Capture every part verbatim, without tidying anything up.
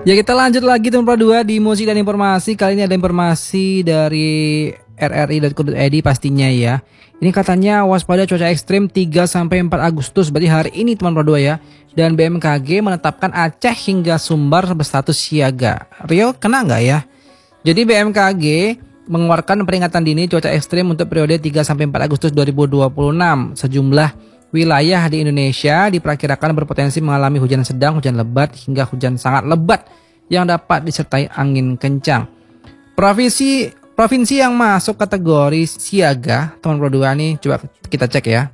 Ya kita lanjut lagi teman Pro dua di musik dan informasi. Kali ini ada informasi dari r r i dot co dot i d pastinya ya. Ini katanya waspada cuaca ekstrim tiga sampai empat Agustus, berarti hari ini teman Pro dua ya. Dan B M K G menetapkan Aceh hingga Sumbar berstatus siaga. Riau kena nggak ya? Jadi B M K G mengeluarkan peringatan dini cuaca ekstrim untuk periode tiga sampai empat Agustus dua ribu dua puluh enam. Sejumlah wilayah di Indonesia diperkirakan berpotensi mengalami hujan sedang, hujan lebat, hingga hujan sangat lebat yang dapat disertai angin kencang. Provinsi provinsi yang masuk kategori siaga, teman Pro dua nih, coba kita cek ya.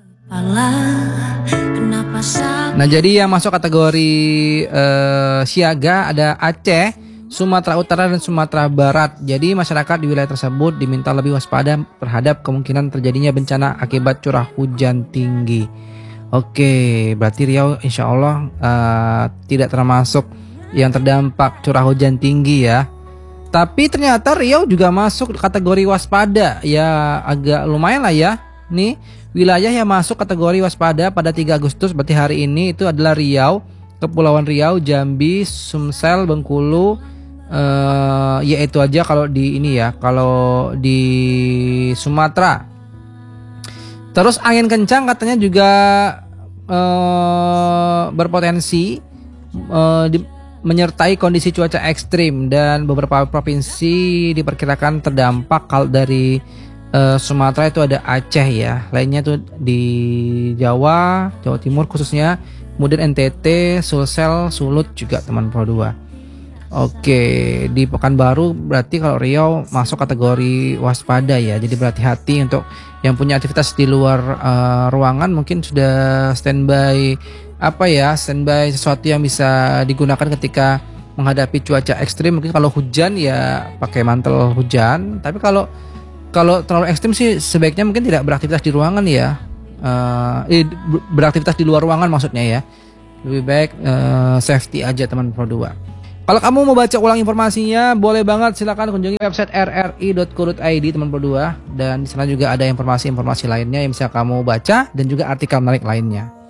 Nah, jadi yang masuk kategori uh, siaga ada Aceh, Sumatera Utara, dan Sumatera Barat. Jadi masyarakat di wilayah tersebut diminta lebih waspada terhadap kemungkinan terjadinya bencana akibat curah hujan tinggi. Oke, berarti Riau insya Allah uh, tidak termasuk yang terdampak curah hujan tinggi ya. Tapi ternyata Riau juga masuk kategori waspada. Ya agak lumayan lah ya. Nih, wilayah yang masuk kategori waspada pada tiga Agustus berarti hari ini itu adalah Riau, Kepulauan Riau, Jambi, Sumsel, Bengkulu. Uh, ya itu aja kalau di ini ya, kalau di Sumatera. Terus angin kencang katanya juga uh, berpotensi uh, di, menyertai kondisi cuaca ekstrim, dan beberapa provinsi diperkirakan terdampak. Kalau dari uh, Sumatera itu ada Aceh ya, lainnya tuh di Jawa, Jawa Timur khususnya, kemudian N T T, Sulsel, Sulut juga teman Pro dua. Oke, di Pekanbaru berarti kalau Riau masuk kategori waspada ya. Jadi berhati-hati untuk yang punya aktivitas di luar uh, ruangan, mungkin sudah standby apa ya, standby sesuatu yang bisa digunakan ketika menghadapi cuaca ekstrim. Mungkin kalau hujan ya pakai mantel hujan. Tapi kalau kalau terlalu ekstrim sih sebaiknya mungkin tidak beraktivitas di ruangan ya. Uh, eh, beraktivitas di luar ruangan maksudnya ya. Lebih baik uh, safety aja teman Pro dua. Kalau kamu mau baca ulang informasinya, boleh banget silakan kunjungi website r r i dot co dot i d teman Pro dua, dan di sana juga ada informasi-informasi lainnya yang bisa kamu baca dan juga artikel menarik lainnya.